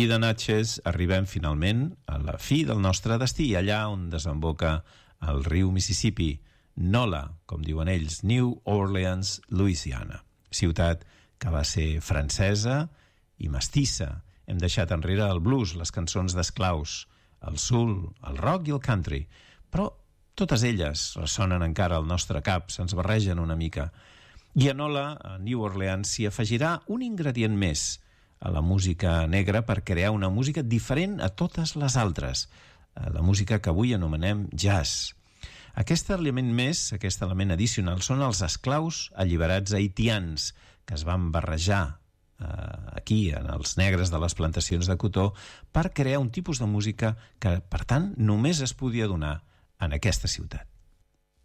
de Natchez arribem finalment a la fi del nostre destí, allà on desemboca el riu Mississippi, Nola, com diuen ells, New Orleans, Louisiana. Ciutat que va ser francesa i mestissa. Hem deixat enrere el blues, les cançons d'esclaus, el soul, el rock i el country, però totes elles ressonen encara al nostre cap, se'ns barregen una mica. I a Nola, a New Orleans, s'hi afegirà un ingredient més a la música negra per crear una música diferent a totes les altres, la música que avui anomenem jazz. Aquest element més, aquest element addicional, són els esclaus alliberats haitians que es van barrejar aquí, en els negres de les plantacions de cotó, per crear un tipus de música que, per tant, només es podia donar en aquesta ciutat.